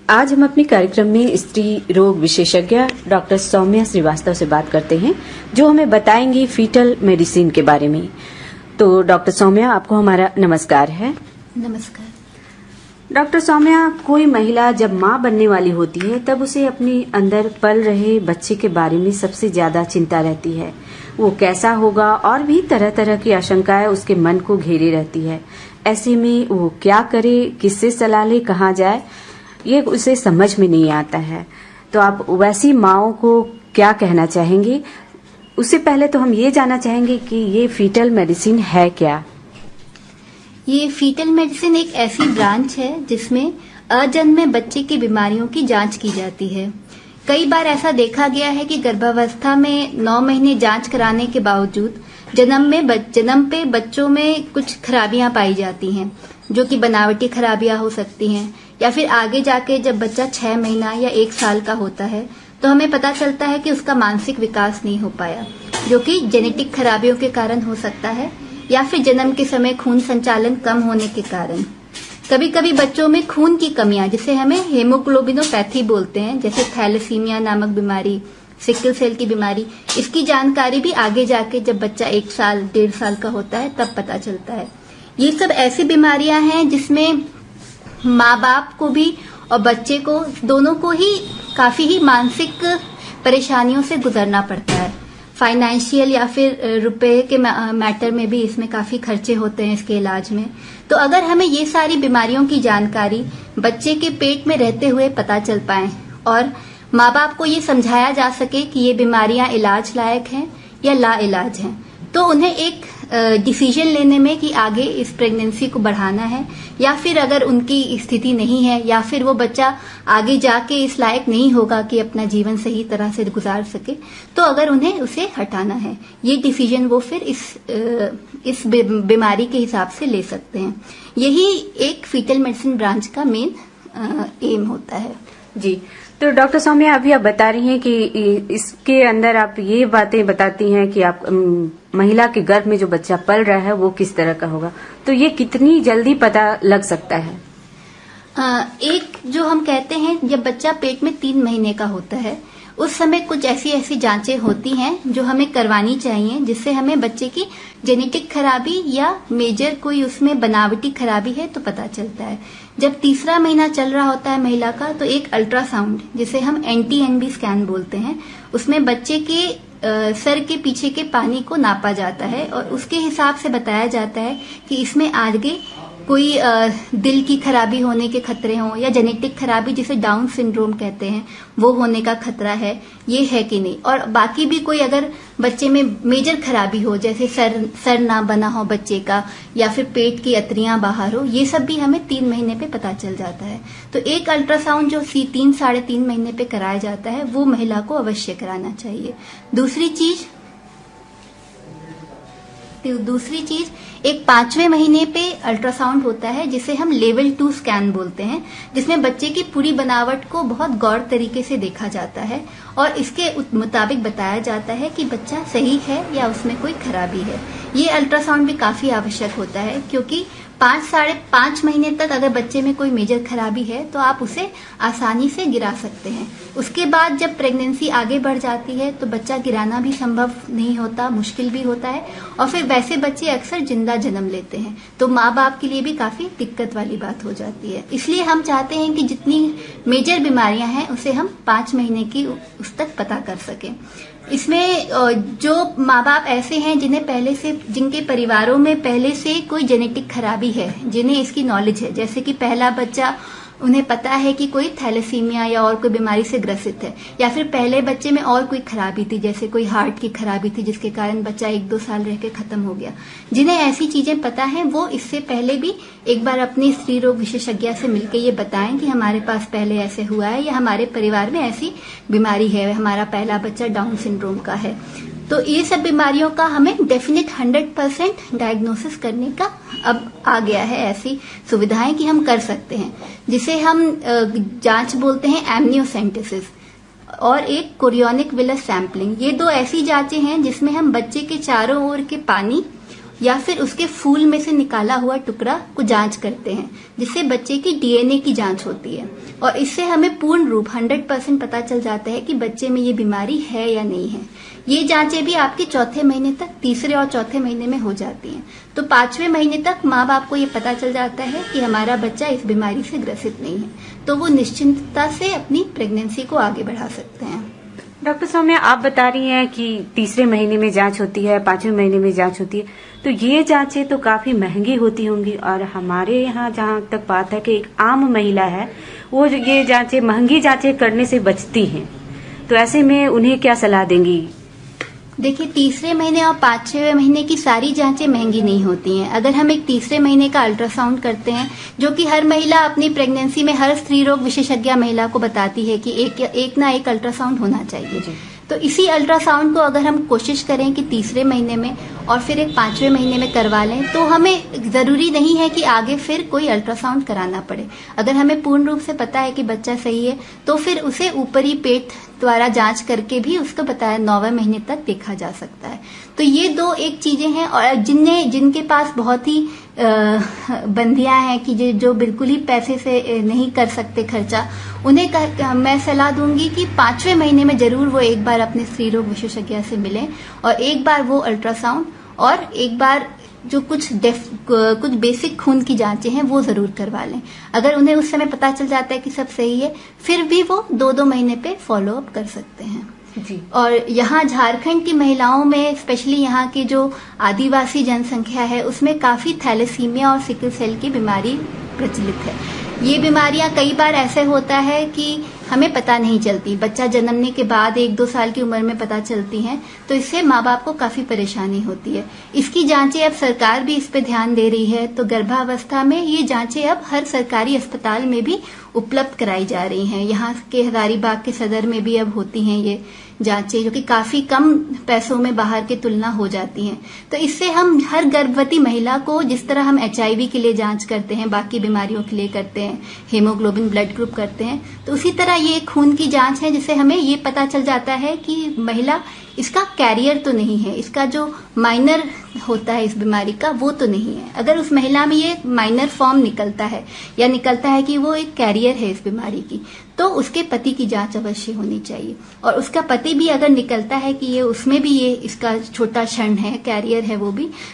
आज हम अपने कार्यक्रम में स्त्री रोग विशेषज्ञ डॉक्टर सौम्या श्रीवास्तव से बात करते हैं, जो हमें बताएंगी फीटल मेडिसिन के बारे में। तो डॉक्टर सौम्या, आपको हमारा नमस्कार है। नमस्कार। डॉक्टर सौम्या, कोई महिला जब मां बनने वाली होती है तब उसे अपने अंदर पल रहे बच्चे के बारे में सबसे ज्यादा चिंता रहती है। वो कैसा होगा और भी तरह तरह की आशंकाएं उसके मन को घेरे रहती है। ऐसे में वो क्या करे, किससे सलाह ले, कहाँ जाए, ये उसे समझ में नहीं आता है। तो आप वैसी माओं को क्या कहना चाहेंगे? उससे पहले तो हम ये जानना चाहेंगे कि ये फीटल मेडिसिन है क्या? ये फीटल मेडिसिन एक ऐसी ब्रांच है जिसमें अजन्मे बच्चे की बीमारियों की जांच की जाती है। कई बार ऐसा देखा गया है कि गर्भावस्था में 9 महीने जांच कराने के बावजूद जन्म पे बच्चों में कुछ खराबियां पाई जाती हैं, जो कि बनावटी खराबियां हो सकती हैं, या फिर आगे जाके जब बच्चा 6 महीना या 1 साल का होता है तो हमें पता चलता है कि उसका मानसिक विकास नहीं हो पाया, जो कि जेनेटिक खराबियों के कारण हो सकता है, या फिर जन्म के समय खून संचालन कम होने के कारण। कभी कभी बच्चों में खून की कमियां, जिसे हमें हेमोग्लोबिनोपैथी बोलते हैं, जैसे थैलेसीमिया नामक बीमारी, सिकल सेल की बीमारी, इसकी जानकारी भी आगे जाके जब बच्चा 1 साल 1.5 साल का होता है तब पता चलता है। ये सब ऐसी बीमारियां हैं जिसमें माँ बाप को भी और बच्चे को, दोनों को ही काफी ही मानसिक परेशानियों से गुजरना पड़ता है। फाइनेंशियल या फिर रुपए के मैटर में भी इसमें काफी खर्चे होते हैं इसके इलाज में। तो अगर हमें ये सारी बीमारियों की जानकारी बच्चे के पेट में रहते हुए पता चल पाए और माँ बाप को ये समझाया जा सके कि ये बीमारियां इलाज लायक हैं या लाइलाज हैं, तो उन्हें एक डिसीजन लेने में कि आगे इस प्रेगनेंसी को बढ़ाना है, या फिर अगर उनकी स्थिति नहीं है या फिर वो बच्चा आगे जाके इस लायक नहीं होगा कि अपना जीवन सही तरह से गुजार सके, तो अगर उन्हें उसे हटाना है, ये डिसीजन वो फिर इस बीमारी के हिसाब से ले सकते हैं। यही एक फीटल मेडिसिन ब्रांच का मेन एम होता है। जी, तो डॉक्टर सौम्या, अभी आप बता रही हैं कि इसके अंदर आप ये बातें बताती हैं कि आप महिला के गर्भ में जो बच्चा पल रहा है वो किस तरह का होगा, तो ये कितनी जल्दी पता लग सकता है? एक जो हम कहते हैं, जब बच्चा पेट में 3 महीने का होता है उस समय कुछ ऐसी जांचें होती हैं जो हमें करवानी चाहिए, जिससे हमें बच्चे की जेनेटिक खराबी या मेजर कोई उसमें बनावटी खराबी है तो पता चलता है। जब तीसरा महीना चल रहा होता है महिला का, तो एक अल्ट्रासाउंड, जिसे हम NT-NB स्कैन बोलते हैं, उसमें बच्चे के सर के पीछे के पानी को नापा जाता है और उसके हिसाब से बताया जाता है कि इसमें आगे कोई दिल की खराबी होने के खतरे हों या जेनेटिक खराबी, जिसे डाउन सिंड्रोम कहते हैं, वो होने का खतरा है, ये है कि नहीं। और बाकी भी कोई अगर बच्चे में मेजर खराबी हो, जैसे सर ना बना हो बच्चे का, या फिर पेट की अतरियां बाहर हो, ये सब भी हमें 3 महीने पे पता चल जाता है। तो एक अल्ट्रासाउंड जो 3 साढ़े 3 महीने पे कराया जाता है, वो महिला को अवश्य कराना चाहिए। दूसरी चीज एक 5वें महीने पे अल्ट्रासाउंड होता है, जिसे हम लेवल 2 स्कैन बोलते हैं, जिसमें बच्चे की पूरी बनावट को बहुत गौर तरीके से देखा जाता है और इसके मुताबिक बताया जाता है कि बच्चा सही है या उसमें कोई खराबी है। ये अल्ट्रासाउंड भी काफी आवश्यक होता है, क्योंकि 5 साढ़े 5 महीने तक अगर बच्चे में कोई मेजर खराबी है तो आप उसे आसानी से गिरा सकते हैं। उसके बाद जब प्रेगनेंसी आगे बढ़ जाती है तो बच्चा गिराना भी संभव नहीं होता, मुश्किल भी होता है, और फिर वैसे बच्चे अक्सर जिंदा जन्म लेते हैं, तो माँ बाप के लिए भी काफी दिक्कत वाली बात हो जाती है। इसलिए हम चाहते हैं कि जितनी मेजर बीमारियां हैं उसे हम 5 महीने की उस तक पता कर सकें। इसमें जो माँ बाप ऐसे हैं जिनके परिवारों में पहले से कोई जेनेटिक खराबी है, जिन्हें इसकी नॉलेज है, जैसे कि पहला बच्चा, उन्हें पता है कि कोई थैलेसीमिया या और कोई बीमारी से ग्रसित है, या फिर पहले बच्चे में और कोई खराबी थी, जैसे कोई हार्ट की खराबी थी जिसके कारण बच्चा 1-2 साल रह के खत्म हो गया। जिन्हें ऐसी चीजें पता है वो इससे पहले भी एक बार अपनी स्त्री रोग विशेषज्ञ से मिलकर ये बताएं कि हमारे पास पहले ऐसे हुआ है या हमारे परिवार में ऐसी बीमारी है, हमारा पहला बच्चा डाउन सिंड्रोम का है। तो ये सब बीमारियों का हमें डेफिनेट 100% डायग्नोसिस करने का अब आ गया है, ऐसी सुविधाएं कि हम कर सकते हैं, जिसे हम जांच बोलते हैं एमनियोसेंटेसिस, और एक कोरियोनिक विलस सैंपलिंग। ये 2 ऐसी जांचें हैं जिसमें हम बच्चे के चारों ओर के पानी या फिर उसके फूल में से निकाला हुआ टुकड़ा को जांच करते हैं, जिससे बच्चे की डीएनए की जांच होती है और इससे हमें पूर्ण रूप 100% पता चल जाता है कि बच्चे में ये बीमारी है या नहीं है। ये जांचें भी आपके चौथे महीने तक, तीसरे और चौथे महीने में हो जाती हैं। तो 5वें महीने तक माँ बाप को ये पता चल जाता है कि हमारा बच्चा इस बीमारी से ग्रसित नहीं है, तो वो निश्चिंतता से अपनी प्रेगनेंसी को आगे बढ़ा सकते हैं। डॉक्टर सौम्या, आप बता रही हैं कि तीसरे महीने में जांच होती है, 5वें महीने में जांच होती है, तो ये जांचें तो काफी महंगी होती होंगी और हमारे यहाँ जहाँ तक बात है कि एक आम महिला है वो ये जांचें, महंगी जांचें करने से बचती हैं, तो ऐसे में उन्हें क्या सलाह देंगी? देखिए, तीसरे महीने और 5वें महीने की सारी जांचें महंगी नहीं होती हैं। अगर हम एक तीसरे महीने का अल्ट्रासाउंड करते हैं, जो कि हर महिला अपनी प्रेगनेंसी में हर स्त्री रोग विशेषज्ञ महिला को बताती है कि एक ना एक अल्ट्रासाउंड होना चाहिए, तो इसी अल्ट्रासाउंड को अगर हम कोशिश करें कि तीसरे महीने में और फिर एक 5वें महीने में करवा लें, तो हमें जरूरी नहीं है कि आगे फिर कोई अल्ट्रासाउंड कराना पड़े। अगर हमें पूर्ण रूप से पता है कि बच्चा सही है, तो फिर उसे ऊपरी पेट द्वारा जांच करके भी उसको बताया 9वें महीने तक देखा जा सकता है। तो ये दो एक चीजें हैं। और जिनके पास बहुत ही बंदियां हैं कि जो बिल्कुल ही पैसे से नहीं कर सकते खर्चा, उन्हें मैं सलाह दूंगी कि 5वें महीने में जरूर वो एक बार अपने स्त्री रोग विशेषज्ञ से मिलें और एक बार वो अल्ट्रासाउंड और एक बार जो कुछ बेसिक खून की जांचें हैं वो जरूर करवा लें। अगर उन्हें उस समय पता चल जाता है कि सब सही है, फिर भी वो 2-2 महीने पे फॉलो अप कर सकते हैं जी। और यहाँ झारखंड की महिलाओं में, स्पेशली यहाँ की जो आदिवासी जनसंख्या है, उसमें काफी थैलेसीमिया और सिकल सेल की बीमारी प्रचलित है। ये बीमारियां कई बार ऐसे होता है कि हमें पता नहीं चलती, बच्चा जन्मने के बाद 1-2 साल की उम्र में पता चलती हैं, तो इससे माँ बाप को काफी परेशानी होती है। इसकी जांचें अब सरकार भी इस पे ध्यान दे रही है, तो गर्भावस्था में ये जांचें अब हर सरकारी अस्पताल में भी उपलब्ध कराई जा रही हैं। यहाँ के हजारीबाग के सदर में भी अब होती हैं ये जांचें, जो कि काफी कम पैसों में बाहर की तुलना हो जाती हैं। तो इससे हम हर गर्भवती महिला को, जिस तरह हम HIV के लिए जांच करते हैं, बाकी बीमारियों के लिए करते हैं, हीमोग्लोबिन ब्लड ग्रुप करते हैं, तो उसी तरह ये खून की जांच है, जिससे हमें ये पता चल जाता है कि महिला इसका कैरियर तो नहीं है, इसका जो माइनर होता है इस बीमारी का वो तो नहीं है। अगर उस महिला में ये माइनर फॉर्म निकलता है या निकलता है कि वो एक कैरियर है इस बीमारी की, तो उसके पति की जांच अवश्य होनी चाहिए। और उसका पति भी अगर निकलता है कि ये उसमें भी ये इसका छोटा क्षण है, कैरियर है वो भी,